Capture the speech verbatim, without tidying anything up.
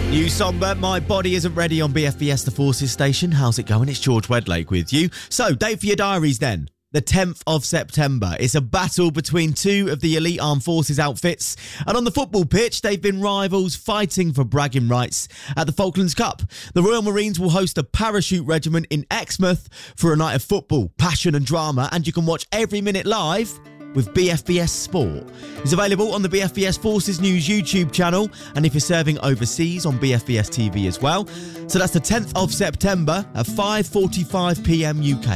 New song, but My Body Isn't Ready on B F B S The Forces station. How's it going? It's George Wedlake with you. So, date for your diaries then. The tenth of September. It's a battle between two of the elite armed forces outfits. And on the football pitch, they've been rivals fighting for bragging rights at the Falklands Cup. The Royal Marines will host a parachute regiment in Exmouth for a night of football, passion and drama. And you can watch every minute live with B F B S Sport. It's available on the B F B S Forces News YouTube channel, and if you're serving overseas, on B F B S T V as well. So that's the tenth of September at five forty-five p m U K.